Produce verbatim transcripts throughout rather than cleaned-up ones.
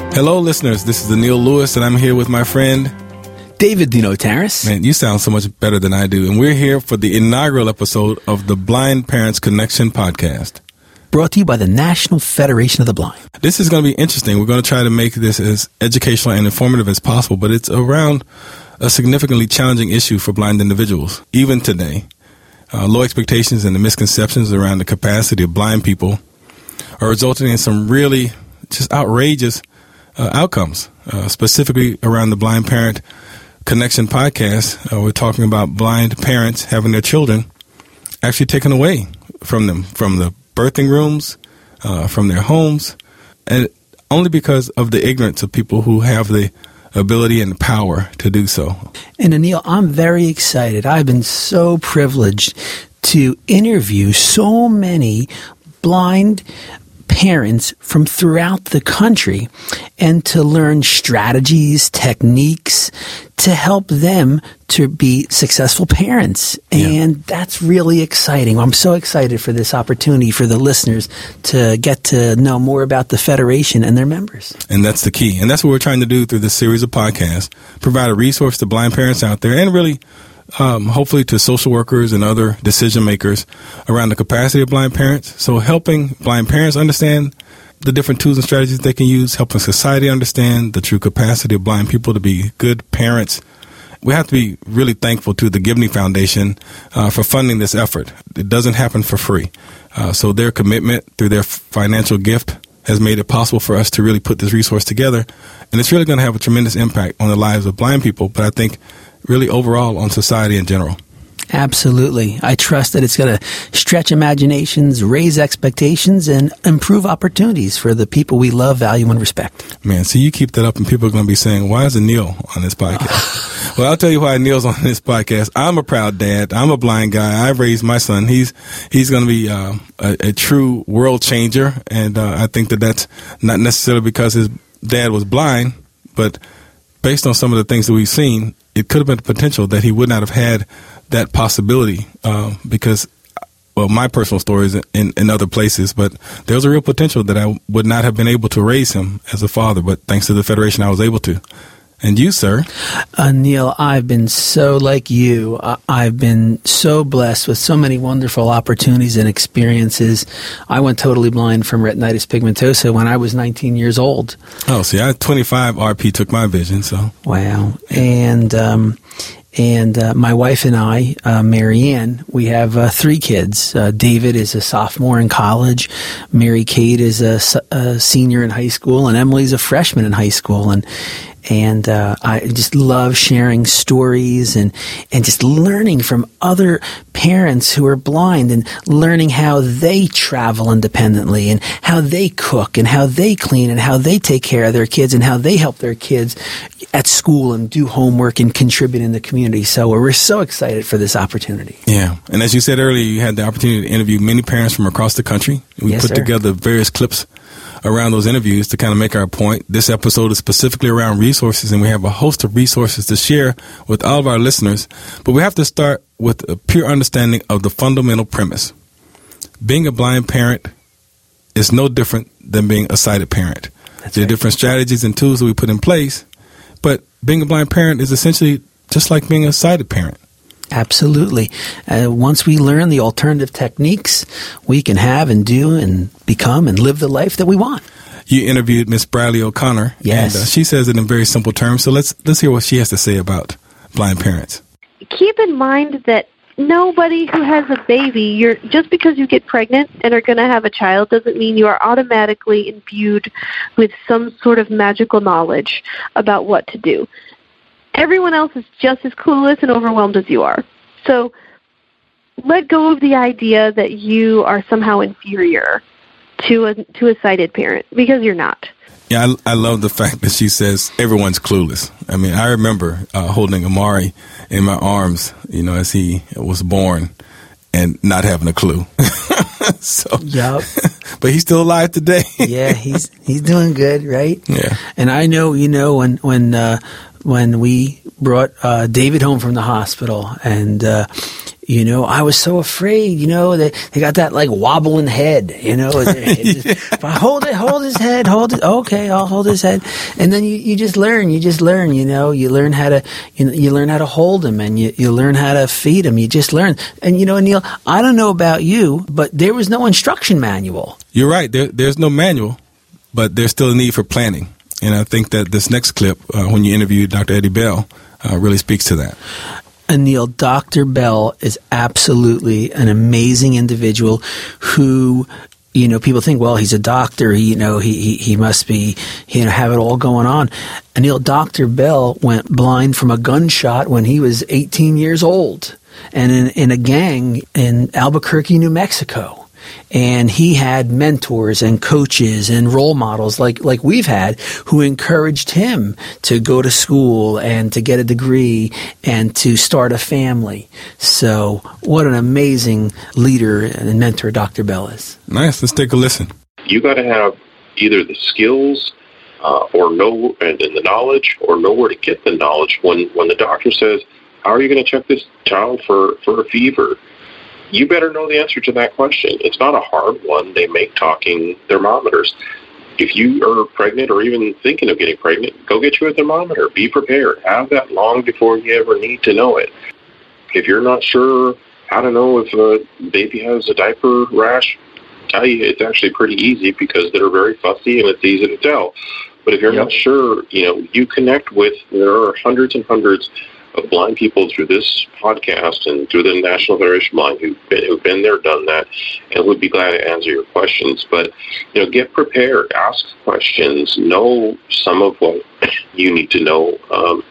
Hello, listeners. This is Anil Lewis, and I'm here with my friend David Dino Taras. Man, you sound so much better than I do. And we're here for the inaugural episode of the Blind Parents Connection podcast, brought to you by the National Federation of the Blind. This is going to be interesting. We're going to try to make this as educational and informative as possible, but it's around a significantly challenging issue for blind individuals, even today. Uh, low expectations and the misconceptions around the capacity of blind people are resulting in some really just outrageous uh, outcomes, uh, specifically around the Blind Parent Connection podcast. Uh, we're talking about blind parents having their children actually taken away from them, from the birthing rooms, uh, from their homes, and only because of the ignorance of people who have the ability and the power to do so. And Anil, I'm very excited. I've been so privileged to interview so many blind parents from throughout the country and to learn strategies, techniques to help them to be successful parents. And yeah. That's really exciting. I'm so excited for this opportunity for the listeners to get to know more about the Federation and their members. And that's the key. And that's what we're trying to do through this series of podcasts, provide a resource to blind parents out there and really Um, hopefully to social workers and other decision makers around the capacity of blind parents. So helping blind parents understand the different tools and strategies they can use, helping society understand the true capacity of blind people to be good parents. We have to be really thankful to the Gibney Foundation uh, for funding this effort. It doesn't happen for free. Uh, so their commitment through their financial gift has made it possible for us to really put this resource together. And it's really going to have a tremendous impact on the lives of blind people, but I think really overall on society in general. Absolutely. I trust that it's going to stretch imaginations, raise expectations, and improve opportunities for the people we love, value, and respect. Man, so you keep that up and people are going to be saying, why is Anil on this podcast? Well, I'll tell you why Anil's on this podcast. I'm a proud dad. I'm a blind guy. I've raised my son. He's he's going to be uh, a, a true world changer, and uh, I think that that's not necessarily because his dad was blind, but based on some of the things that we've seen, it could have been the potential that he would not have had that possibility uh, because, well, my personal story is in, in other places, but there's a real potential that I would not have been able to raise him as a father, but thanks to the Federation, I was able to. And you, sir? Anil, I've been so like you. Uh, I've been so blessed with so many wonderful opportunities and experiences. I went totally blind from retinitis pigmentosa when I was nineteen years old. Oh, see, I twenty-five R P took my vision, so. Wow. And um, and uh, my wife and I, uh, Marianne, we have uh, three kids. Uh, David is a sophomore in college. Mary Kate is a, a senior in high school, and Emily's a freshman in high school. And And uh, I just love sharing stories and, and just learning from other parents who are blind and learning how they travel independently and how they cook and how they clean and how they take care of their kids and how they help their kids at school and do homework and contribute in the community. So we're so excited for this opportunity. Yeah. And as you said earlier, you had the opportunity to interview many parents from across the country. We yes, put sir. together various clips around those interviews to kind of make our point. This episode is specifically around resources, and we have a host of resources to share with all of our listeners. But we have to start with a pure understanding of the fundamental premise. Being a blind parent is no different than being a sighted parent. That's there are right. different strategies and tools that we put in place, but being a blind parent is essentially just like being a sighted parent. Absolutely. Uh, once we learn the alternative techniques, we can have and do and become and live the life that we want. You interviewed Miss Bradley O'Connor. Yes. And uh, she says it in very simple terms. So let's let's hear what she has to say about blind parents. Keep in mind that nobody who has a baby, you're just because you get pregnant and are going to have a child doesn't mean you are automatically imbued with some sort of magical knowledge about what to do. Everyone else is just as clueless and overwhelmed as you are. So let go of the idea that you are somehow inferior to a to a sighted parent, because you're not. Yeah, I, I love the fact that she says everyone's clueless. I mean, I remember uh, holding Amari in my arms, you know, as he was born and not having a clue. so, yep. But he's still alive today. Yeah, he's he's doing good, right? Yeah. And I know, you know, when when uh, when we brought uh, David home from the hospital, and uh, you know, I was so afraid. You know, they they got that like wobbling head. You know, it just, hold it, hold his head, hold it. Okay, I'll hold his head, and then you, you just learn. You just learn. You know, you learn how to you know, you learn how to hold him, and you you learn how to feed him. You just learn. And you know, Neil, I don't know about you, but there was no instruction manual. You're right. There, there's no manual, but there's still a need for planning. And I think that this next clip, uh, when you interview Doctor Eddie Bell, uh, really speaks to that. And Neil, Doctor Bell is absolutely an amazing individual who, you know, people think, well, he's a doctor, he, you know, he, he, he must be, you know, have it all going on. And Neil, Doctor Bell went blind from a gunshot when he was eighteen years old, and in, in a gang in Albuquerque, New Mexico. And he had mentors and coaches and role models like, like we've had who encouraged him to go to school and to get a degree and to start a family. So what an amazing leader and mentor Doctor Bell is. Nice. Let's take a listen. You got to have either the skills uh, or know and, and the knowledge, or know where to get the knowledge when, when the doctor says, how are you going to check this child for, for a fever? You better know the answer to that question. It's not a hard one. They make talking thermometers. If you are pregnant or even thinking of getting pregnant, go get you a thermometer. Be prepared. Have that long before you ever need to know it. If you're not sure how to know if a baby has a diaper rash, tell you it's actually pretty easy because they're very fussy and it's easy to tell. But if you're yep. not sure, you know, you connect with, there are hundreds and hundreds of blind people through this podcast and through the National Federation of Blind who've been, who've been there, done that, and would be glad to answer your questions. But, you know, get prepared, ask questions, know some of what you need to know um,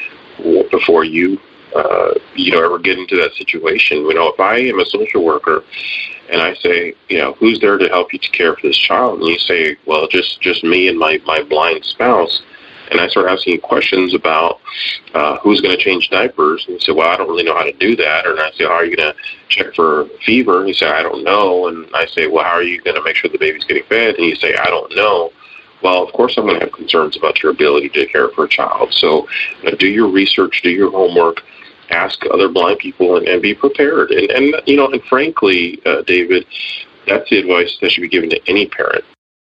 before you, uh, you know, ever get into that situation. You know, if I am a social worker and I say, you know, who's there to help you to care for this child? And you say, well, just, just me and my, my blind spouse. And I start asking you questions about uh, who's going to change diapers. And you say, well, I don't really know how to do that. Or I say, how are you going to check for fever? And you say, I don't know. And I say, well, how are you going to make sure the baby's getting fed? And you say, I don't know. Well, of course I'm going to have concerns about your ability to care for a child. So you know, do your research, do your homework, ask other blind people, and, and be prepared. And, and, you know, and frankly, uh, David, that's the advice that should be given to any parent.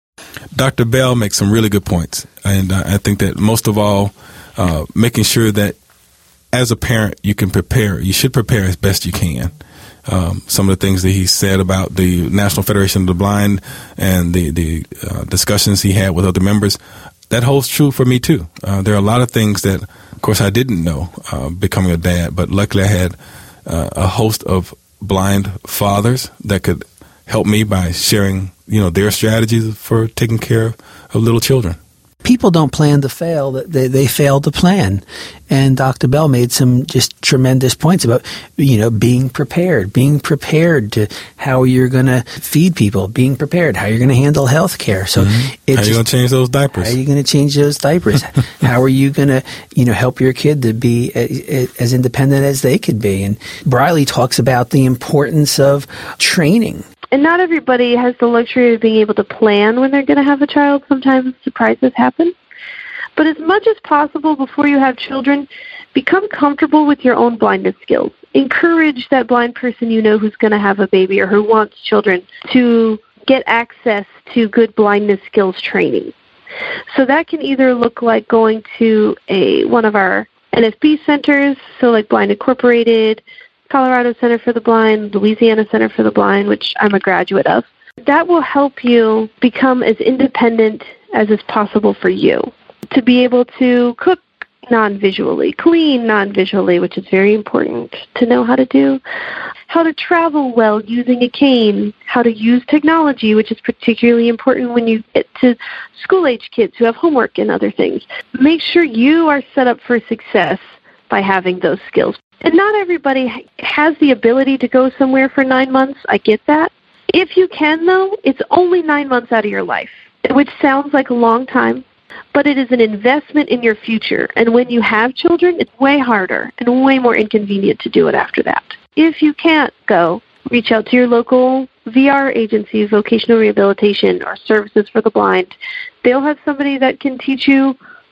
Doctor Bell makes some really good points, and uh, I think that most of all, uh, making sure that as a parent you can prepare, you should prepare as best you can. Um, some of the things that he said about the National Federation of the Blind and the, the uh, discussions he had with other members, that holds true for me too. Uh, there are a lot of things that, of course, I didn't know uh, becoming a dad, but luckily I had uh, a host of blind fathers that could help me by sharing, you know, their strategies for taking care of little children. People don't plan to fail; they they fail to plan. And Doctor Bell made some just tremendous points about, you know, being prepared, being prepared to how you're going to feed people, being prepared, how you're going to handle health care. So, mm-hmm. it's how are you going to change those diapers? How are you going to change those diapers? How are you going to, you know, help your kid to be as independent as they could be? And Briley talks about the importance of training. And not everybody has the luxury of being able to plan when they're going to have a child. Sometimes surprises happen. But as much as possible before you have children, become comfortable with your own blindness skills. Encourage that blind person you know who's going to have a baby or who wants children to get access to good blindness skills training. So that can either look like going to a one of our N F B centers, so like Blind Incorporated, Colorado Center for the Blind, Louisiana Center for the Blind, which I'm a graduate of. That will help you become as independent as is possible for you. To be able to cook non-visually, clean non-visually, which is very important to know how to do. How to travel well using a cane. How to use technology, which is particularly important when you get to school-age kids who have homework and other things. Make sure you are set up for success by having those skills. And not everybody has the ability to go somewhere for nine months. I get that. If you can, though, it's only nine months out of your life, which sounds like a long time, but it is an investment in your future. And when you have children, it's way harder and way more inconvenient to do it after that. If you can't go, reach out to your local V R agency, vocational rehabilitation, or services for the blind. They'll have somebody that can teach you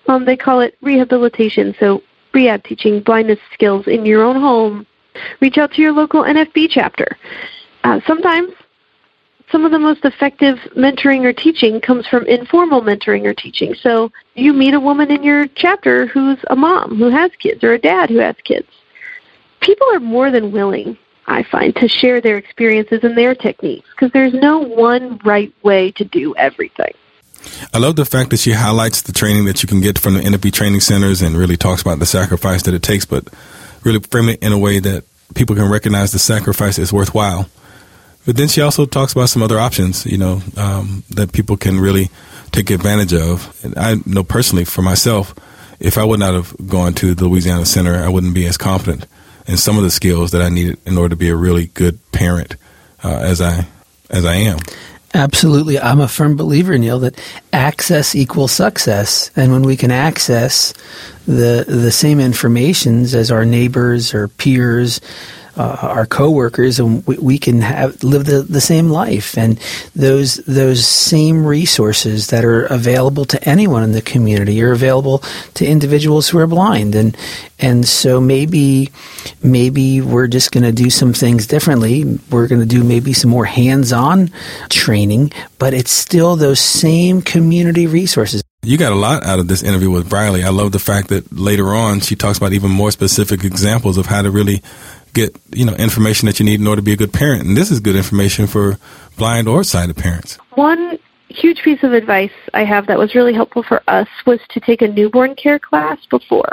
Um, they call it rehabilitation, so rehab teaching blindness skills in your own home. Reach out to your local N F B chapter. Uh, sometimes some of the most effective mentoring or teaching comes from informal mentoring or teaching. So you meet a woman in your chapter who's a mom who has kids or a dad who has kids. People are more than willing, I find, to share their experiences and their techniques because there's no one right way to do everything. I love the fact that she highlights the training that you can get from the N F B training centers and really talks about the sacrifice that it takes, but really frame it in a way that people can recognize the sacrifice is worthwhile. But then she also talks about some other options, you know, um, that people can really take advantage of. And I know personally for myself, if I would not have gone to the Louisiana Center, I wouldn't be as confident in some of the skills that I needed in order to be a really good parent uh, as I as I am. Absolutely. I'm a firm believer, Neil, that access equals success. And when we can access the the same informations as our neighbors or peers, uh, our coworkers, and we, we can have live the, the same life. And those those same resources that are available to anyone in the community are available to individuals who are blind. And and so maybe maybe we're just going to do some things differently. We're going to do maybe some more hands-on training, but it's still those same community resources. You got a lot out of this interview with Briley. I love the fact that later on she talks about even more specific examples of how to really get, you know, information that you need in order to be a good parent. And this is good information for blind or sighted parents. One huge piece of advice I have that was really helpful for us was to take a newborn care class before.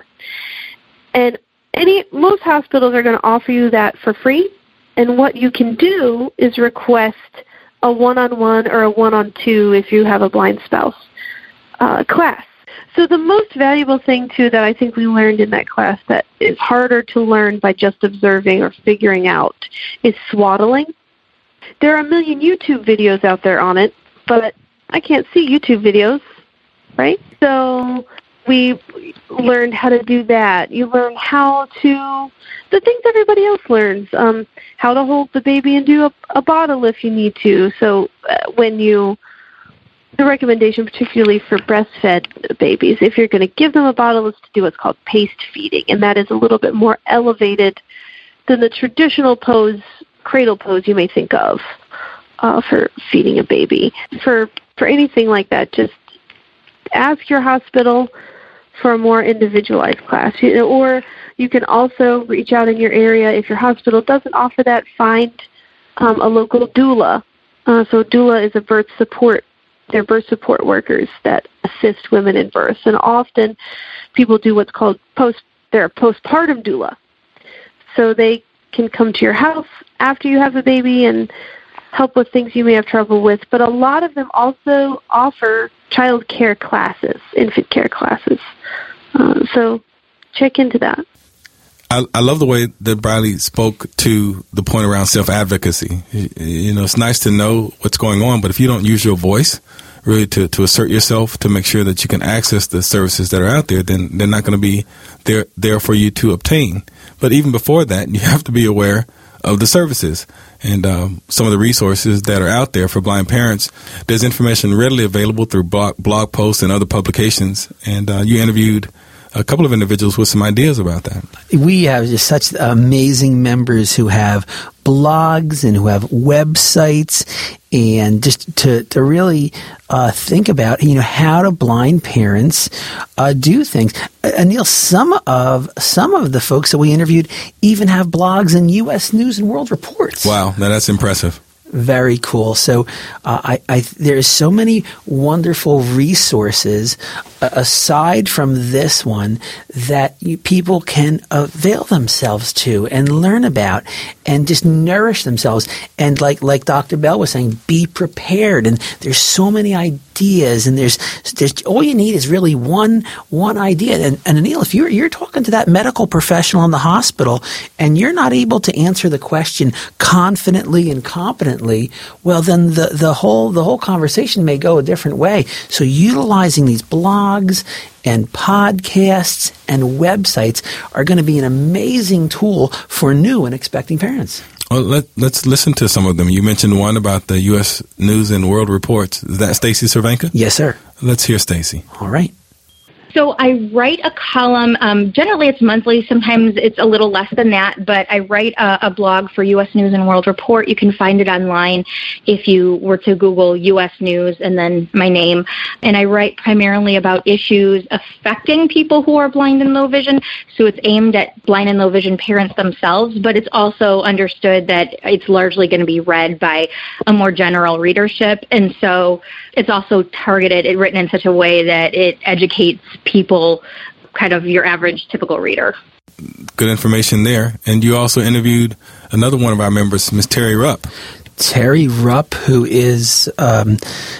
And any most hospitals are going to offer you that for free. And what you can do is request a one-on-one or a one-on-two if you have a blind spouse uh, class. So the most valuable thing, too, that I think we learned in that class that is harder to learn by just observing or figuring out is swaddling. There are a million YouTube videos out there on it, but I can't see YouTube videos, right? So we learned how to do that. You learn how to, the things everybody else learns, um, how to hold the baby and do a, a bottle if you need to. So uh, when you, the recommendation particularly for breastfed babies, if you're going to give them a bottle, is to do what's called paced feeding, and that is a little bit more elevated than the traditional pose, cradle pose you may think of uh, for feeding a baby. For for anything like that, just ask your hospital for a more individualized class. You know, or you can also reach out in your area. If your hospital doesn't offer that, find um, a local doula. Uh, so doula is a birth support. They're birth support workers that assist women in birth. And often people do what's called post, they're a postpartum doula. So they can come to your house after you have a baby and help with things you may have trouble with. But a lot of them also offer child care classes, infant care classes. Uh, so check into that. I, I love the way that Briley spoke to the point around self-advocacy. You know, it's nice to know what's going on, but if you don't use your voice really to, to assert yourself, to make sure that you can access the services that are out there, then they're not going to be there, there for you to obtain. But even before that, you have to be aware of the services and um, some of the resources that are out there for blind parents. There's information readily available through blog, blog posts and other publications. And uh, you interviewed a couple of individuals with some ideas about that. We have just such amazing members who have blogs and who have websites, and just to, to really uh, think about, you know, how do blind parents uh, do things. Uh, Neil, some of some of the folks that we interviewed even have blogs in U S News and World Reports. Wow, now that's impressive. Very cool. So uh, I, I, there's so many wonderful resources uh, aside from this one that you, people can avail themselves to and learn about and just nourish themselves. And like like Doctor Bell was saying, be prepared. And there's so many ideas, and there's there's all you need is really one one idea. And, and Anil, if you're you're talking to that medical professional in the hospital and you're not able to answer the question confidently and competently, well, then the, the whole the whole conversation may go a different way. So utilizing these blogs and podcasts and websites are going to be an amazing tool for new and expecting parents. Well, let, let's listen to some of them. You mentioned one about the U S News and World Reports. Is that Stacy Cervenka? Yes, sir. Let's hear Stacy. All right. So I write a column. Um, generally, it's monthly. Sometimes it's a little less than that. But I write a, a blog for U S News and World Report. You can find it online if you were to Google U S News and then my name. And I write primarily about issues affecting people who are blind and low vision. So it's aimed at blind and low vision parents themselves, but it's also understood that it's largely going to be read by a more general readership. And so it's also targeted, it written in such a way that it educates people, kind of your average typical reader. Good information there. And you also interviewed another one of our members, Miz Terry Rupp. Terry Rupp, who is um,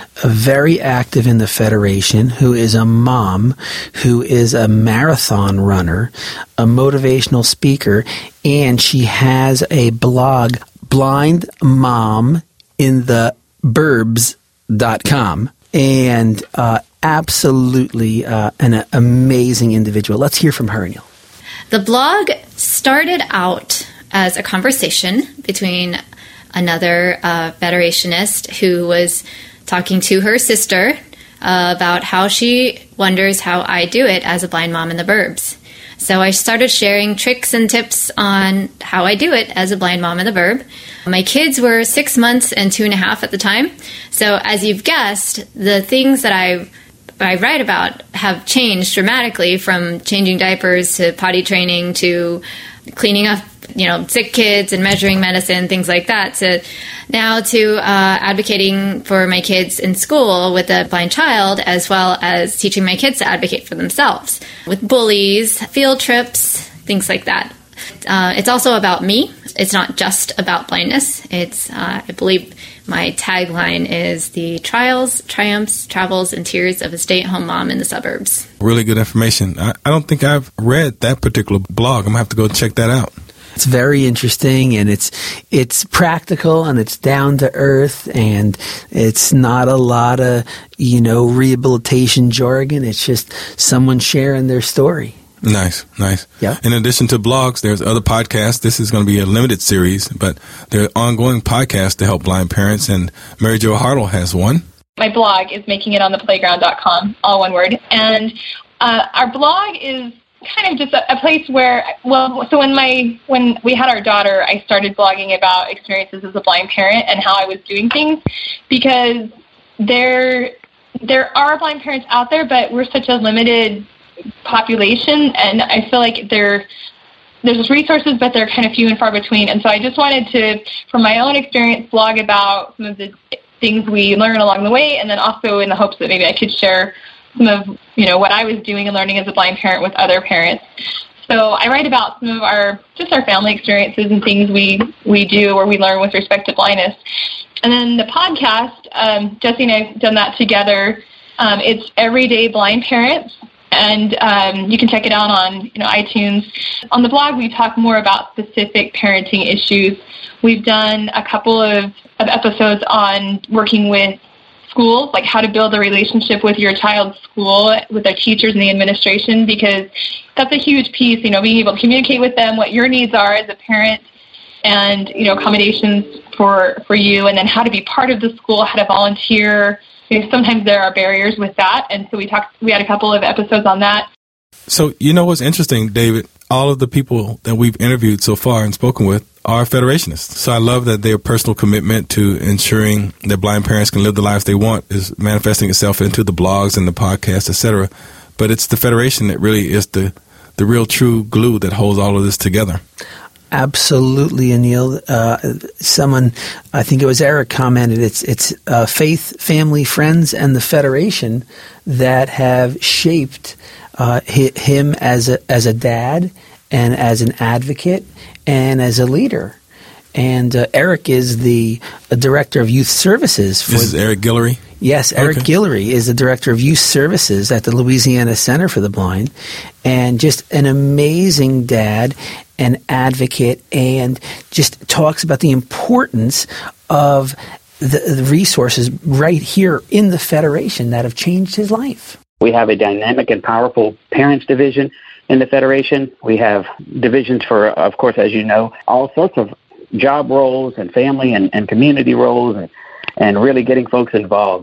very active in the Federation, who is a mom, who is a marathon runner, a motivational speaker, and she has a blog, Blind Mom in the Burbs dot com, and uh, absolutely uh, an amazing individual. Let's hear from her, Neil. The blog started out as a conversation between another uh, Federationist who was talking to her sister uh, about how she wonders how I do it as a blind mom in the burbs. So I started sharing tricks and tips on how I do it as a blind mom in the burb. My kids were six months and two and a half at the time. So as you've guessed, the things that I I write about have changed dramatically, from changing diapers to potty training to cleaning up, you know, sick kids and measuring medicine, things like that, to now to uh, advocating for my kids in school with a blind child, as well as teaching my kids to advocate for themselves with bullies, field trips, things like that. Uh, it's also about me. It's not just about blindness. It's, uh, I believe my tagline is the trials, triumphs, travels, and tears of a stay-at-home mom in the suburbs. Really good information. I, I don't think I've read that particular blog. I'm going to have to go check that out. It's very interesting, and it's it's practical, and it's down to earth, and it's not a lot of, you know, rehabilitation jargon. It's just someone sharing their story. Nice, nice. Yeah. In addition to blogs, there's other podcasts. This is going to be a limited series, but there are ongoing podcasts to help blind parents, and Mary Jo Hartle has one. My blog is making it on the playground dot com, all one word. And uh, our blog is kind of just a, a place where, well, so when my when we had our daughter, I started blogging about experiences as a blind parent and how I was doing things, because there there are blind parents out there, but we're such a limited population, and I feel like there there's resources, but they're kind of few and far between. And so I just wanted to, from my own experience, blog about some of the things we learn along the way, and then also in the hopes that maybe I could share some of, you know, what I was doing and learning as a blind parent with other parents. So I write about some of our, just our family experiences and things we, we do or we learn with respect to blindness. And then the podcast, um, Jesse and I have done that together. Um, it's Everyday Blind Parents, and um, you can check it out on, you know, iTunes. On the blog, we talk more about specific parenting issues. We've done a couple of, of episodes on working with schools, like how to build a relationship with your child's school, with their teachers and the administration, because that's a huge piece, you know, being able to communicate with them what your needs are as a parent, and, you know, accommodations for, for you, and then how to be part of the school, how to volunteer. You know, sometimes there are barriers with that, and so we talked. We had a couple of episodes on that. So, you know what's interesting, David? All of the people that we've interviewed so far and spoken with are Federationists. So I love that their personal commitment to ensuring that blind parents can live the lives they want is manifesting itself into the blogs and the podcasts, et cetera. But it's the Federation that really is the, the real true glue that holds all of this together. Absolutely, Anil. Uh, someone, I think it was Eric, commented, it's it's uh, faith, family, friends, and the Federation that have shaped uh, him as a, as a dad and as an advocate and as a leader. And uh, Eric is the uh, director of youth services. For this is Eric Guillory? Yes, Eric okay. Guillory is the director of youth services at the Louisiana Center for the Blind, and just an amazing dad, an advocate, and just talks about the importance of the, the resources right here in the Federation that have changed his life. We have a dynamic and powerful parents division in the Federation. We have divisions for, of course, as you know, all sorts of job roles and family and, and community roles, and, and really getting folks involved.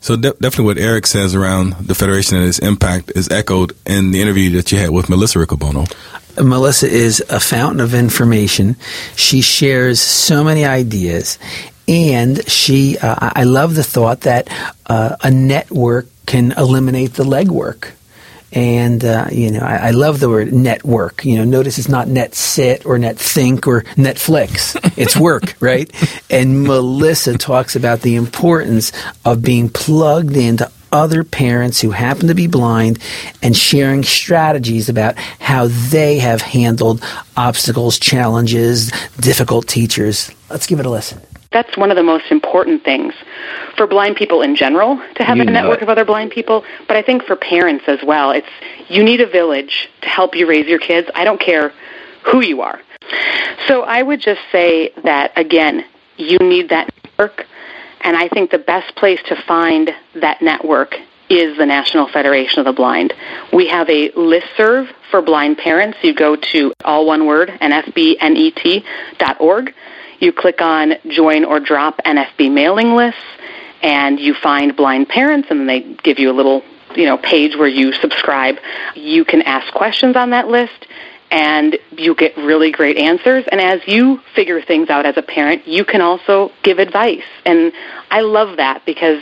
So de- definitely what Eric says around the Federation and its impact is echoed in the interview that you had with Melissa Riccobono. Melissa is a fountain of information. She shares so many ideas, and she. Uh, I love the thought that uh, a network can eliminate the legwork. And, uh, you know, I, I love the word network. You know, notice it's not net sit or net think or Netflix. It's work, right? And Melissa talks about the importance of being plugged into other parents who happen to be blind and sharing strategies about how they have handled obstacles, challenges, difficult teachers. Let's give it a listen. That's one of the most important things for blind people in general, to have you a network it. of other blind people, but I think for parents as well. It's you need a village to help you raise your kids. I don't care who you are. So I would just say that, again, you need that network, and I think the best place to find that network is the National Federation of the Blind. We have a listserv for blind parents. You go to, all one word, N F B net dot org. You click on Join or Drop N F B mailing lists, and you find blind parents, and they give you a little, you know, page where you subscribe. You can ask questions on that list, and you get really great answers. And as you figure things out as a parent, you can also give advice. And I love that because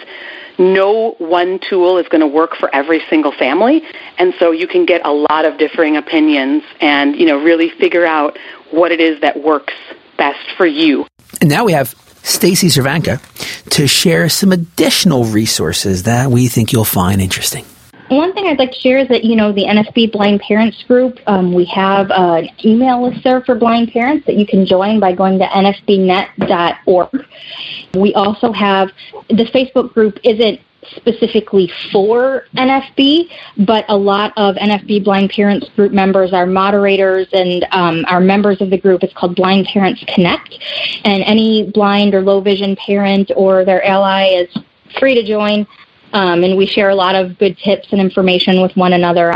no one tool is going to work for every single family, and so you can get a lot of differing opinions and, you know, really figure out what it is that works best for you. And now we have Stacy Cervanka to share some additional resources that we think you'll find interesting. One thing I'd like to share is that, you know, the N F B Blind Parents Group, um, we have an email listserv for blind parents that you can join by going to N F B net dot org. We also have, the Facebook group isn't specifically for N F B, but a lot of N F B Blind Parents Group members are moderators and um, are members of the group. It's called Blind Parents Connect, and any blind or low vision parent or their ally is free to join, um, and we share a lot of good tips and information with one another